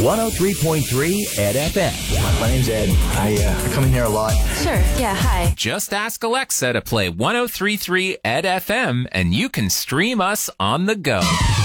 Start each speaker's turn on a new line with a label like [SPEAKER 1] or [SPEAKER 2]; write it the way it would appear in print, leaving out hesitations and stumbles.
[SPEAKER 1] 103.3 Ed FM.
[SPEAKER 2] My name's Ed. I come in here a lot.
[SPEAKER 3] Sure, yeah, hi.
[SPEAKER 4] Just ask Alexa to play 103.3 Ed FM and you can stream us on the go.